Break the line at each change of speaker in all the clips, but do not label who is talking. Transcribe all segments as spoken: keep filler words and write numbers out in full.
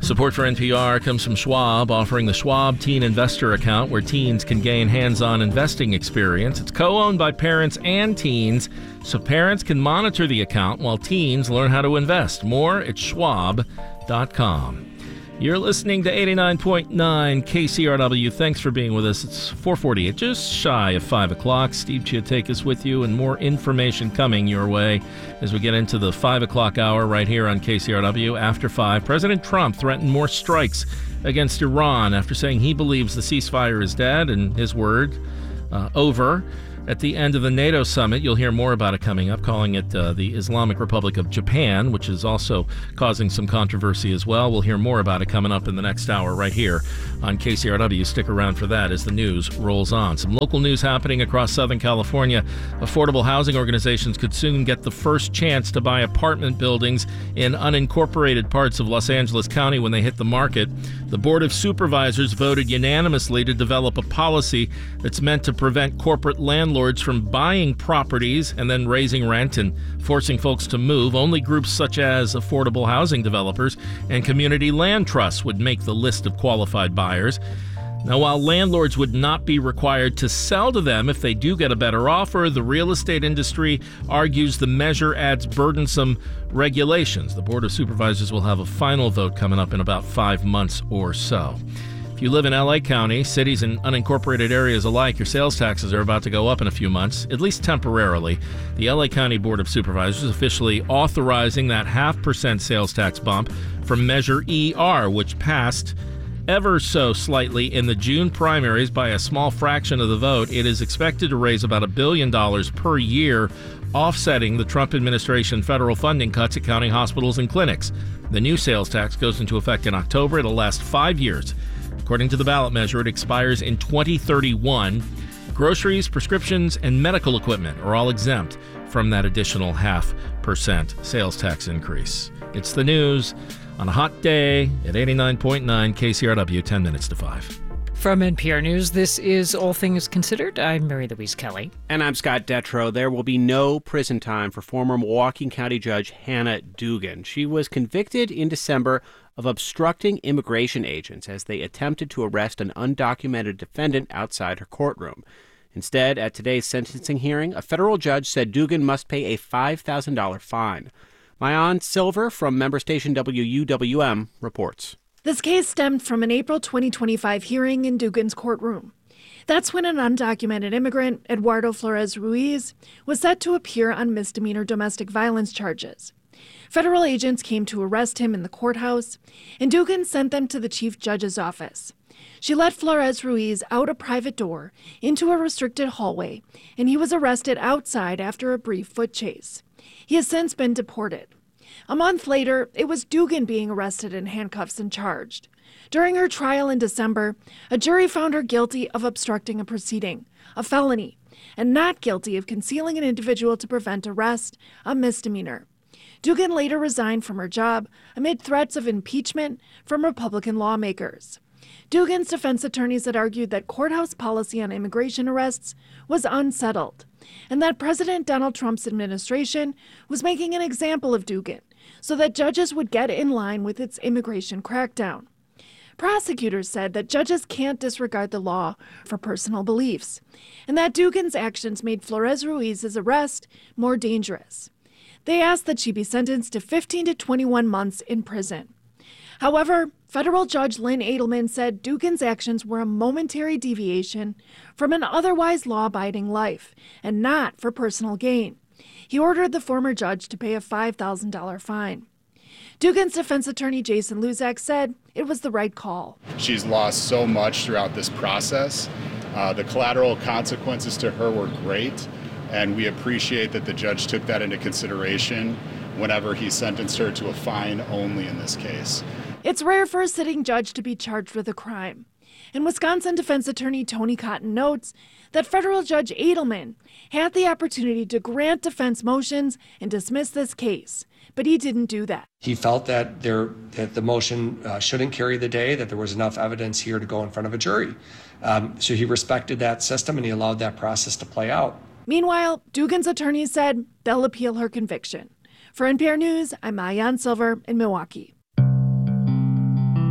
Support for N P R comes from Schwab, offering the Schwab Teen Investor Account where teens can gain hands-on investing experience. It's co-owned by parents and teens, so parents can monitor the account while teens learn how to invest. More at schwab dot com. You're listening to eighty-nine point nine K C R W. Thanks for being with us. It's four forty-eight, just shy of five o'clock. Steve Chiatakis with you, and more information coming your way as we get into the five o'clock hour right here on K C R W. After five, President Trump threatened more strikes against Iran after saying he believes the ceasefire is dead, and his word, uh, over. At the end of the NATO summit, you'll hear more about it coming up, calling it uh, the Islamic Republic of Japan, which is also causing some controversy as well. We'll hear more about it coming up in the next hour right here on K C R W. Stick around for that as the news rolls on. Some local news happening across Southern California. Affordable housing organizations could soon get the first chance to buy apartment buildings in unincorporated parts of Los Angeles County when they hit the market. The Board of Supervisors voted unanimously to develop a policy that's meant to prevent corporate landlords from buying properties and then raising rent and forcing folks to move. Only groups such as affordable housing developers and community land trusts would make the list of qualified buyers. Now, while landlords would not be required to sell to them if they do get a better offer, the real estate industry argues the measure adds burdensome regulations. The Board of Supervisors will have a final vote coming up in about five months or so. If you live in L A County, cities and unincorporated areas alike, your sales taxes are about to go up in a few months, at least temporarily. The L A County Board of Supervisors is officially authorizing that half percent sales tax bump from Measure E R, which passed ever so slightly in the June primaries by a small fraction of the vote. It is expected to raise about a billion dollars per year, offsetting the Trump administration federal funding cuts at county hospitals and clinics. The new sales tax goes into effect in October. It'll last five years. According to the ballot measure, it expires in twenty thirty-one. Groceries, prescriptions, and medical equipment are all exempt from that additional half percent sales tax increase. It's the news on a hot day at eighty-nine point nine K C R W, ten minutes to five.
From N P R News, this is All Things Considered. I'm Mary Louise Kelly.
And I'm Scott Detrow. There will be no prison time for former Milwaukee County Judge Hannah Dugan. She was convicted in December of obstructing immigration agents as they attempted to arrest an undocumented defendant outside her courtroom. Instead, at today's sentencing hearing, a federal judge said Dugan must pay a five thousand dollars fine. Maayan Silver from member station W U W M reports.
This case stemmed from an April twenty twenty-five hearing in Dugan's courtroom. That's when an undocumented immigrant, Eduardo Flores Ruiz, was set to appear on misdemeanor domestic violence charges. Federal agents came to arrest him in the courthouse, and Dugan sent them to the chief judge's office. She let Flores Ruiz out a private door into a restricted hallway, and he was arrested outside after a brief foot chase. He has since been deported. A month later, it was Dugan being arrested in handcuffs and charged. During her trial in December, a jury found her guilty of obstructing a proceeding, a felony, and not guilty of concealing an individual to prevent arrest, a misdemeanor. Dugan later resigned from her job amid threats of impeachment from Republican lawmakers. Dugan's defense attorneys had argued that courthouse policy on immigration arrests was unsettled, and that President Donald Trump's administration was making an example of Dugan so that judges would get in line with its immigration crackdown. Prosecutors said that judges can't disregard the law for personal beliefs, and that Dugan's actions made Flores Ruiz's arrest more dangerous. They asked that she be sentenced to fifteen to twenty-one months in prison. However, federal judge Lynn Edelman said Dugan's actions were a momentary deviation from an otherwise law-abiding life and not for personal gain. He ordered the former judge to pay a five thousand dollars fine. Dugan's defense attorney Jason Luzak said it was the right call.
She's lost so much throughout this process. Uh, the collateral consequences to her were great, and we appreciate that the judge took that into consideration whenever he sentenced her to a fine only in this case.
It's rare for a sitting judge to be charged with a crime. And Wisconsin defense attorney Tony Cotton notes that federal judge Edelman had the opportunity to grant defense motions and dismiss this case, but he didn't do that.
He felt that there that the motion uh, shouldn't carry the day, that there was enough evidence here to go in front of a jury. Um, so he respected that system and he allowed that process to play out.
Meanwhile, Dugan's attorneys said they'll appeal her conviction. For N P R News, I'm Maayan Silver in Milwaukee.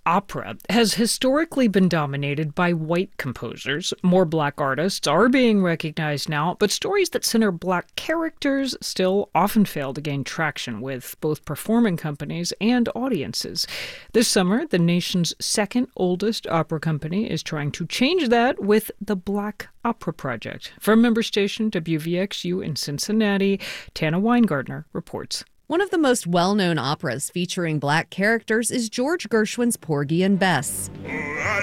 opera has historically been dominated by white composers. More black artists are being recognized now, but stories that center black characters still often fail to gain traction with both performing companies and audiences. This summer, the nation's second oldest opera company is trying to change that with the Black Opera Project. From member station W V X U in Cincinnati, Tana Weingartner reports.
One of the most well-known operas featuring black characters is George Gershwin's Porgy and Bess.
Oh, I